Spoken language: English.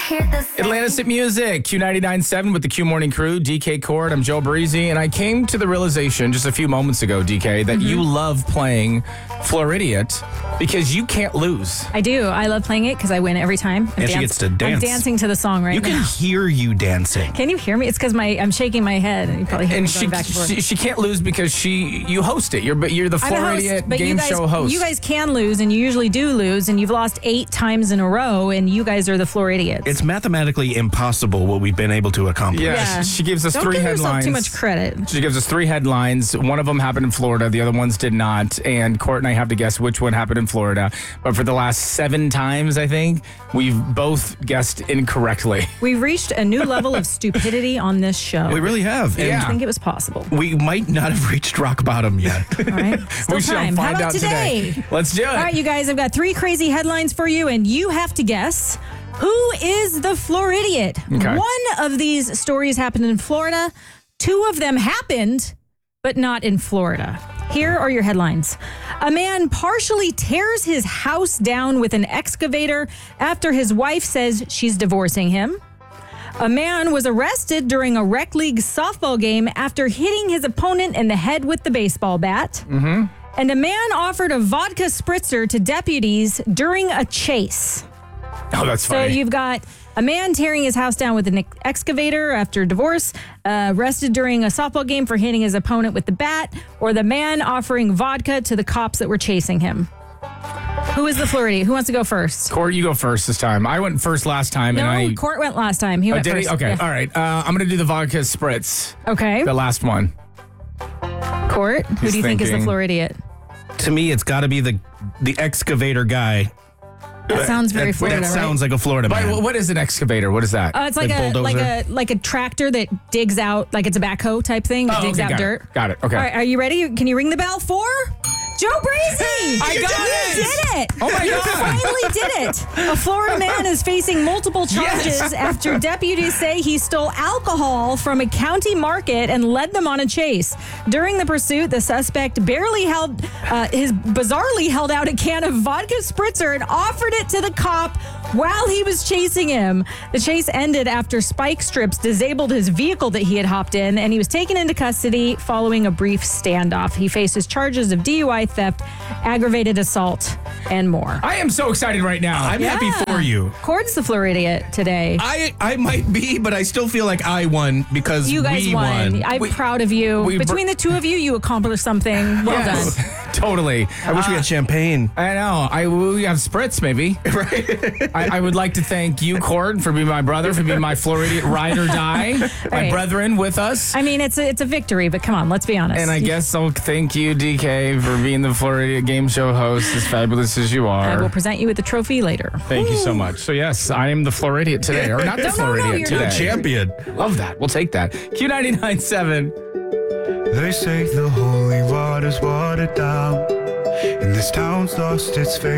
Atlantis at Music, Q99.7 with the Q Morning Crew, DK Cord. I'm Joe Breezy, and I came to the realization just a few moments ago, DK, that you love playing Floridiot because you can't lose. I do. I love playing it because I win every time. And she gets to dance. I'm dancing to the song right You now. can hear you dancing. Can you hear me? It's because I'm shaking my head, and you probably hear And me going back and forth. she can't lose because you host it. You're the I'm a host, Floridiot but game show host. You guys can lose, and you usually do lose, and you've lost 8 times in a row, and you guys are the Floridians. It's mathematically impossible what we've been able to accomplish. Yeah. She gives us Don't 3 give headlines. yourself too much credit. She gives us 3 headlines. One of them happened in Florida. The other ones did not. And Court and I have to guess which one happened in Florida. But for the last 7 times, I think, we've both guessed incorrectly. We've reached a new level of stupidity on this show. We really have. And I Yeah. didn't think it was possible. we might not have reached rock bottom yet. All right. Still We shall time. How find about out today? today. Let's do it. All right, you guys, I've got 3 crazy headlines for you, and you have to guess who is the Floridiot. Okay. One of these stories happened in Florida. 2 of them happened, but not in Florida. Here are your headlines. A man partially tears his house down with an excavator after his wife says she's divorcing him. A man was arrested during a rec league softball game after hitting his opponent in the head with the baseball bat. And a man offered a vodka spritzer to deputies during a chase. Oh, that's So funny. you've got a man tearing his house down with an excavator after divorce, arrested during a softball game for hitting his opponent with the bat, or the man offering vodka to the cops that were chasing him. Who is the Floridian? Who wants to go first? Court, you go first this time. I went first last time. No, and Court went last time. He went did first. he? Okay, Yeah. all right. I'm going to do the vodka spritz, Okay. the last one. Court, who He's do you think is the thinking. Floridian? To me, it's got to be the excavator guy. That sounds very Florida, That right? sounds like a Florida But man. what is an excavator? What is that? It's like Like bulldozer? a tractor that digs out, like it's a backhoe type thing that digs okay, out got dirt. It. Got it. Okay. All right, are you ready? Can you ring the bell for Joe Breezy? I got it! You did it! Oh my you God. finally did it! A Florida man is facing multiple charges Yes. after deputies say he stole alcohol from a county market and led them on a chase. During the pursuit, the suspect bizarrely held out a can of vodka spritzer and offered it to the cop while he was chasing him. The chase ended after spike strips disabled his vehicle that he had hopped in, and he was taken into custody following a brief standoff. He faces charges of DUI, theft, aggravated assault, and more. I am so excited right now. I'm happy for you. Court's the Floridian today. I might be, but I still feel like I won because You guys we won. I'm proud of you. we Between the 2 of you, you accomplished something. Well Yes. done. Totally. I wish we had champagne. I know. We have spritz, maybe. Right. I would like to thank you, Court, for being my brother, for being my Floridian ride or die. My Right. brethren with us. I mean, it's a victory, but come on, let's be honest. And I guess I'll thank you, DK, for being the Florida game show host, as fabulous as you I will are. present you with the trophy later. Thank you so much. So, yes, I am the Floridian today, or not the No, Floridian you're today. not. Champion. Love that. We'll take that. Q99.7. They say the holy water's watered down, and this town's lost its faith.